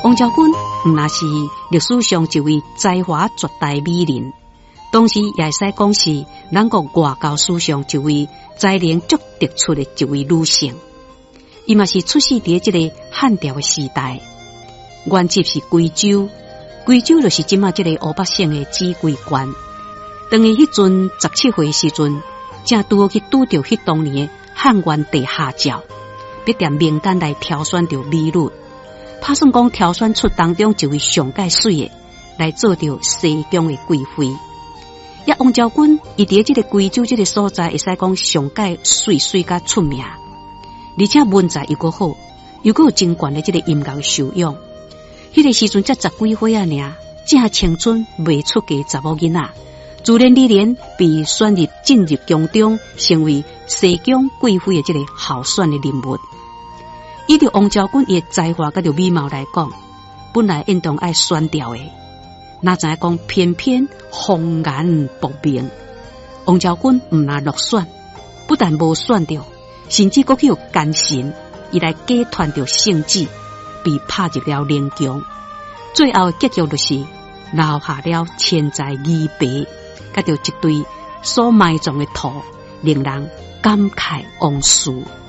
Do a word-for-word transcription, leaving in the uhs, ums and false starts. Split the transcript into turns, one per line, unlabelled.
王昭君毋那是历史上一位才华绝代美人，同时也会使讲是咱国外交史上一位才能足突出的一位女性。伊嘛是出世伫这个汉朝的时代，原籍是贵州，贵州就是今嘛这个湖北省的秭归县。当伊迄阵十七岁时阵，正拄好去拄着迄当年的汉元帝下诏，必踮名单来挑选着美女，打算讲挑选出当中一位上界水的来做着西宫的贵妃。也王昭君伊伫这个贵州这个所在，会使讲上界水水甲出名，而且文采又够好，又够有真悬的这个音乐修养。迄、那个时阵才十几岁啊，尔正青春未出嫁查某囡仔，自然而然被选入进入宫中，成为西宫贵妃的这个候选的人物。依照王昭君伊的才华甲着美貌来讲，本来应当爱选掉的，哪知影讲偏偏红颜薄命，王昭君毋拿落选，不但无选着，甚至阁去有奸臣，伊来假传着圣旨，被拍入了冷宫。最后的结局就是留下了千载疑白，甲着一堆所埋葬的土，令人感慨往事。